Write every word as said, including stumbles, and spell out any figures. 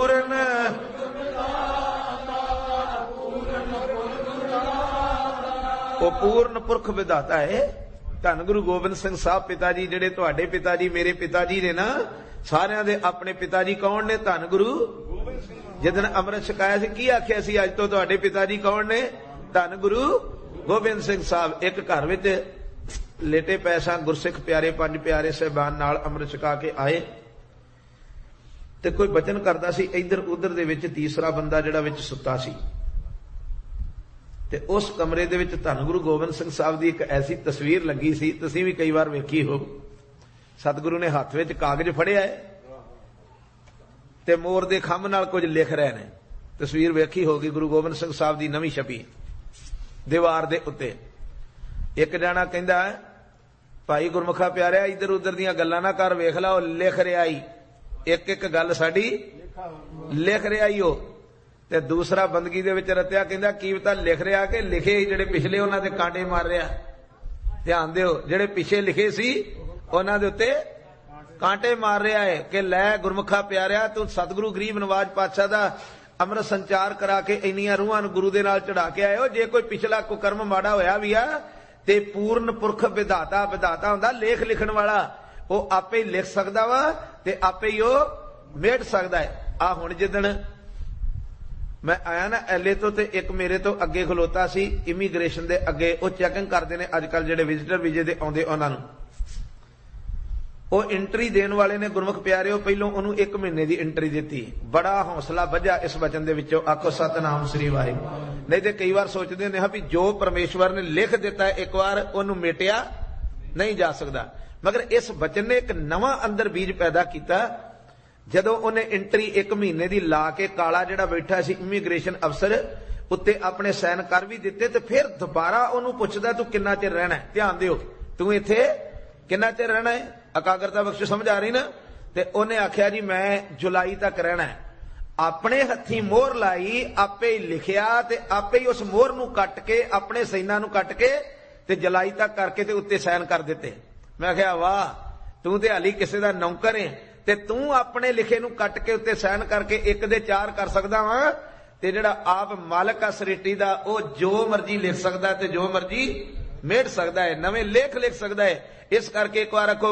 पूरन वो पूर्ण पुरख विधाता है। धन गुरु गोबिंद सिंह साहब पिता जी जिहड़े तुहाडे पिता जी मेरे पिता जी ने ना, सारियां दे अपने पिता जी कौन ने? धन गुरु जिदन अमृत छकाया सी की आखिया सी अज तो तुहाडे पिता जी कौन ने? धन गुरु गोबिंद सिंह साहब। एक घर विच लेटे पैसा गुरसिख प्यारे पंज प्यारे साहिबान नाल अमृत छका के आए ते कोई बचन करदा सी, इधर उधर दे विच तीसरा बंदा जिहड़ा विच सुत्ता सी ते उस कमरे दे विच धन गुरु गोबिंद सिंह साहब दी एक ऐसी तस्वीर लगी सी, तुसीं भी कई बार वेखी हो। सतगुरु ने हत्थ विच कागज फड़िया है ते मोर दे खंभ नाल कुछ लिख रहे ने। तस्वीर वेखी होगी गुरु गोबिंद सिंह साहब दी नवीं छपी दीवार दे उत्ते। एक जाना कहंदा भाई गुरमुखा प्यारिया इधर उधर दीयां गल्लां ना कर, वेख ला लिख रिहा ही, एक एक गल साडी लिख रिहा ही। ओ ते दूसरा बंदगी दे विच रत्या कहंदा की पता लिख रिहा कि लिखे ही जिहड़े पिछले उन्हां दे कांटे मार रिहा। ध्यान दिओ, जिहड़े पिछे लिखे सी उन्हां दे उत्ते कांटे मार रिहा है कि लै गुरमुखा प्यारिया तू सतगुरु गरीब नवाज पातशाह दा अमृत संचार करा के इन्नियां रूहां नूं गुरु दे नाल चढ़ा के आए हो। जे कोई पिछला कुकर्म माड़ा होया भी आ ते पूर्ण पुरख विधाता विधाता हुंदा, लेख लिखण वाला वो आपे ही लिख सकदा वा ते आपे ही वो मेट सकदा है। आ हुण जिदण मैं आया ना एले तो ते एक मेरे तो अगे खलोता सी इमीग्रेशन दे अगे, वो चैकिंग करदे ने अजकल जिहड़े विजिटर वीजे दे आउंदे उन्हां नूं। वो एंट्री देण वाले ने गुरमुख प्यारिओ पहलों उन्होंने एक महीने की एंट्री दी। बड़ा हौसला वजया इस वचन दे विचों, आखो सतनाम श्री वाहिगुरू। नहीं तो कई बार सोचते हैं भी जो परमेश्वर ने लिख दिता है एक बार उन्होंने मेटिया नहीं जा सकता, मगर इस वचन ने एक नवा अंदर बीज पैदा किया। जदों उन्हें एंट्री एक महीने की ला के काला जिहड़ा बैठा सी इमीग्रेशन अफसर उत्ते अपने साइन कर भी दिते, तो फिर दोबारा उन्होंने पुछदा तू किन्ना चिर रहना है? ध्यान दिओ, तू इत्थे किन्ना चिर रहना है? एकाग्रता बख्श समझ आ रही ना? ते उन्हें आख्या जी मैं जुलाई तक रहना है। अपने हथी मोहर लाई, आपे ही लिखिया ते आपे ही उस मोहर नूं कट के अपने सैना नूं कट के ते जुलाई तक करके ते उत्ते साइन कर दिते। मैं आख्या वाह, तू ते हाली किसी दा नौकर है ते तू अपने लिखे नूं कट के उत्ते साइन करके एक दे चार कर सकदा वा, ते जिहड़ा आप मालक आ सृष्टि दा ओ जो मर्जी लिख सकदा ते जो मर्जी मेट सकदा है, नवें लेख लिख सकदा है। इस करके एक बार आखो